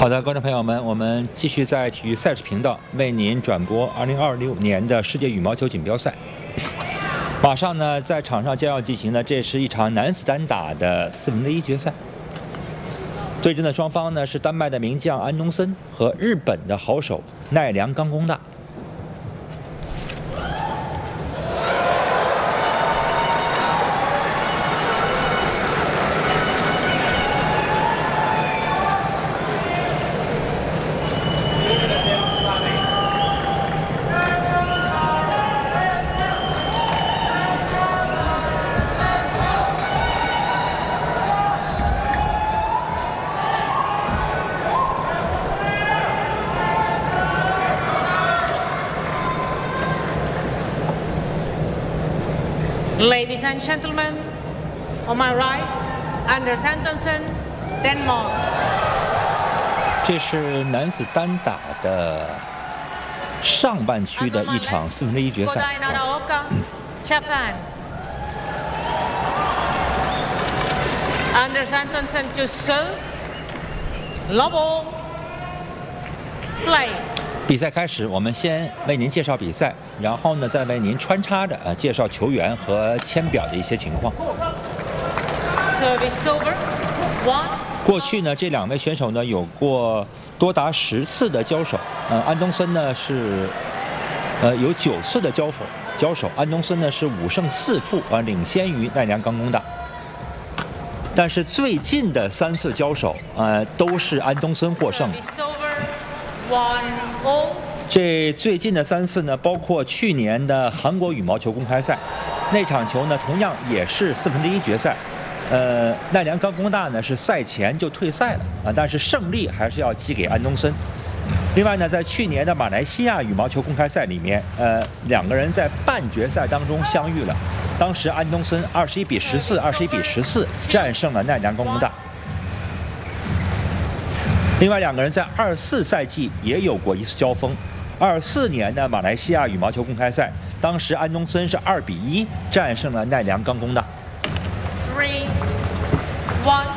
好的，观众朋友们，我们继续在体育赛事频道为您转播2026年的世界羽毛球锦标赛。马上呢，在场上将要进行的，这是一场男子单打的1/4决赛。对阵的双方呢是丹麦的名将安东森和日本的好手奈良冈功大。 Ladies and gentlemen, on my right, Anders Antonsen, Denmark. 这是男子单打的上半区的一场1/4决赛。 Japan. Anders Antonsen to serve. Love. Play. 比赛开始，我们先为您介绍比赛，然后呢，再为您穿插着介绍球员和签表的一些情况。 Service over. One. 过去呢，这两位选手呢有过多达10次的交手。安东森呢是有9次的交手，安东森呢是5胜4负领先于奈良冈功大。但是最近的3次交手都是安东森获胜。这最近的3次呢，包括去年的韩国羽毛球公开赛，那场球呢同样也是1/4决赛。奈良冈功大呢是赛前就退赛了但是胜利还是要寄给安东森。另外呢，在去年的马来西亚羽毛球公开赛里面，两个人在半决赛当中相遇了，当时安东森21比14、21比14战胜了奈良冈功大。另外两个人在24赛季也有过一次交锋，24年的马来西亚羽毛球公开赛，当时安东森是2比1战胜了奈良冈功大。 3, 1.